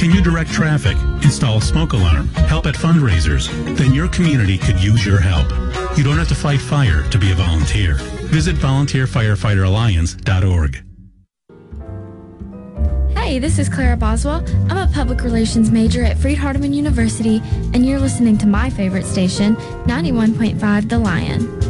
Can you direct traffic, install a smoke alarm, help at fundraisers? Then your community could use your help. You don't have to fight fire to be a volunteer. Visit volunteerfirefighteralliance.org. Hey, this is Clara Boswell. I'm a public relations major at Freed-Hardeman University, and you're listening to my favorite station, 91.5 The Lion.